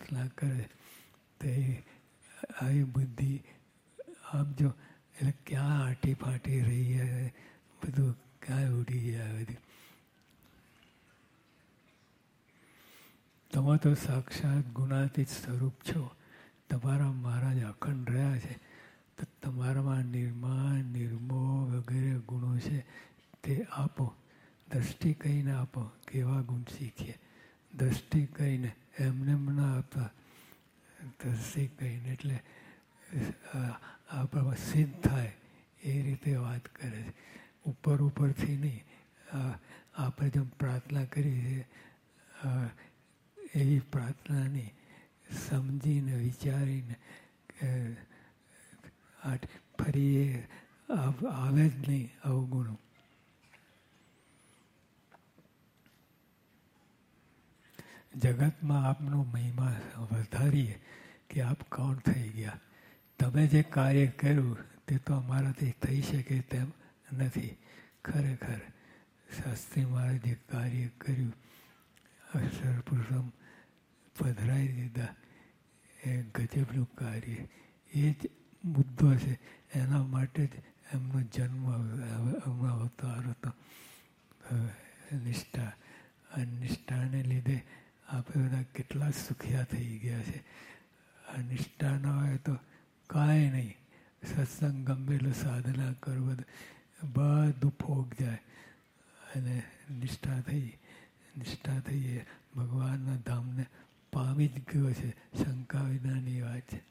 પ્રાર્થના કરે તે આવી બુદ્ધિ આપજો. એટલે ક્યાં આટી ફાટી રહી જાય, બધું ક્યાં ઉડી જાય બધું. તમે તો સાક્ષાત ગુણાતીત સ્વરૂપ છો. તમારા મહારાજ અખંડ રહ્યા છે તો તમારામાં નિર્માણ નિર્મોહ વગેરે ગુણો છે તે આપો. દ્રષ્ટિ કહીને આપો. કેવા ગુણ શીખીએ? દ્રષ્ટિ કહીને એમને ના આપતા. દ્રષ્ટિ કહીને એટલે આપણા સિદ્ધ થાય એ રીતે વાત કરે છે. ઉપરથી નહીં. આપણે જેમ પ્રાર્થના કરી છે એવી પ્રાર્થના નહીં. સમજીને વિચારીને ફરી એ આવે જ નહીં અવગુણો. જગતમાં આપનો મહિમા વધારીએ કે આપ કોણ થઈ ગયા. તમે જે કાર્ય કર્યું તે તો અમારાથી થઈ શકે તેમ નથી. ખરેખર શાસ્ત્રી મહારાજ જે કાર્ય કર્યું, અક્ષર પુરુષમ પધરાવી દીધા, એ ગજબનું કાર્ય. એ જ મુદ્દો છે. એના માટે જ એમનો જન્મ હમણાં અવતાર હતો. નિષ્ઠા. આ નિષ્ઠાને લીધે આપણે બધા કેટલા સુખિયા થઈ ગયા છે. આ નિષ્ઠા ન હોય તો કાંઈ નહીં. સત્સંગ ગમે એટલું સાધના કરવું બધું ફોગ જાય. અને નિષ્ઠા થઈ એ ભગવાનના ધામને પામી જ ગયો છે. શંકા વિનાની વાત છે.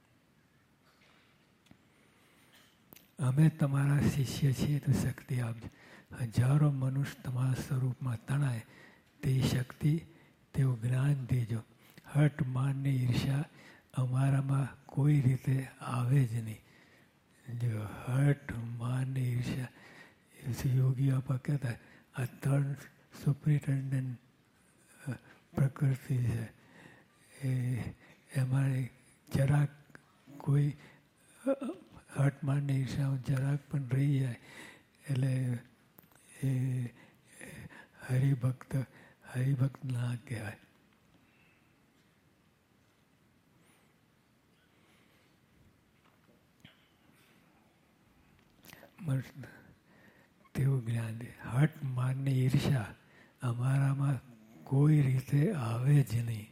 અમે તમારા શિષ્ય છીએ તો શક્તિ આપજો. હજારો મનુષ્ય તમારા સ્વરૂપમાં તણાય તે શક્તિ, તેવું જ્ઞાન દેજો. હટ માન ને ઈર્ષા અમારામાં કોઈ રીતે આવે જ નહીં. જો હટ માન ને ઈર્ષા યોગી આપા કહેતા આ ત્રણ સુપ્રિન્ટેન્ડન્ટ પ્રકૃતિ છે. એમાં જરાક કોઈ હટમાન ને ઈર્ષા જરાક પણ રહી જાય એટલે એ હરિભક્ત ના કહેવાય. તેવું જ્ઞાન દે. હટ માન ને ઈર્ષા અમારામાં કોઈ રીતે આવે જ નહીં.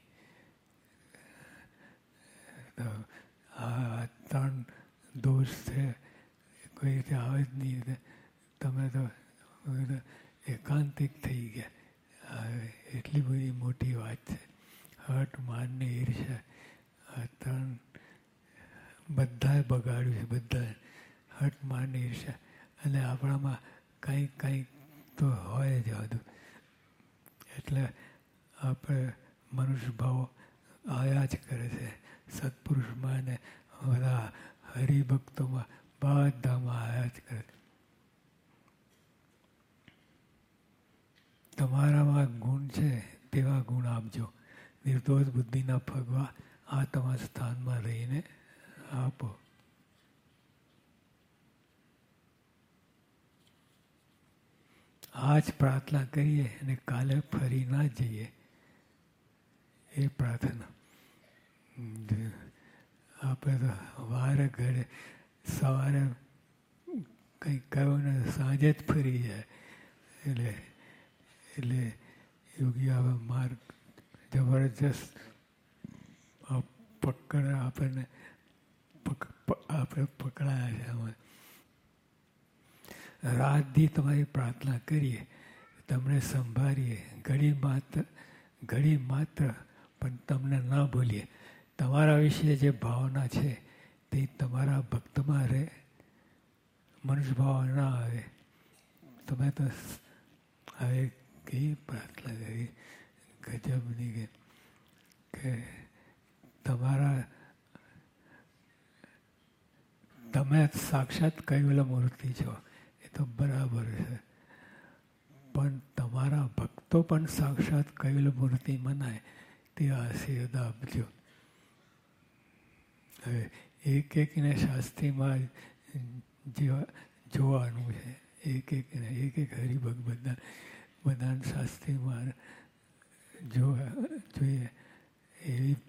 આ ત્રણ દોષ છે કોઈ રીતે આવે જ નહીં. તમે તો એકાંતિક થઈ ગયા. એટલી બધી મોટી વાત છે. હટ માન ને ઈર્ષા આ ત્રણ બધાએ બગાડ્યું છે. બધાએ હટ માન ને ઈર્ષા. અને આપણામાં કંઈક તો હોય જ બધું. એટલે આપણે મનુષ્ય ભાવ આવ્યા જ કરે છે. સત્પુરુષમાં ને બધા હરિભક્તોમાં બધામાં આવ્યા જ કરે છે. તમારામાં ગુણ છે તેવા ગુણ આપજો. નિર્દોષ બુદ્ધિના ભગવા આ તમારા સ્થાનમાં રહીને આપો. આજ પ્રાર્થના કરીએ અને કાલે ફરી ના જઈએ એ પ્રાર્થના. આપણે તો વારે ઘડે સવારે કંઈક કહ્યું ને સાંજે જ ફરી જાય. એટલે યોગી આવે માર્ગ જબરજસ્ત પકડ આપણને આપણે પકડાયા છે. આમાં રાત દી તમારી પ્રાર્થના કરીએ, તમને સંભાળીએ, ઘડી માત્ર પણ તમને ના ભૂલીએ. તમારા વિશે જે ભાવના છે તે તમારા ભક્તમાં રહે. મનુષ્ય ભાવ ના આવે. તમે તો હવે કેવી પ્રાર્થના કરી ગજબની કે તમે સાક્ષાત કૈવલ્ય મૂર્તિ છો. એ તો બરાબર છે. પણ તમારા ભક્તો પણ સાક્ષાત કૈવલ્ય મૂર્તિ મનાય તે આશીર્વાદ આપજો. હવે એકને શાસ્ત્રીમાં જોવાનું છે. એક હરિભક્ત બધા શાસ્ત્રીમાં જોઈએ એવી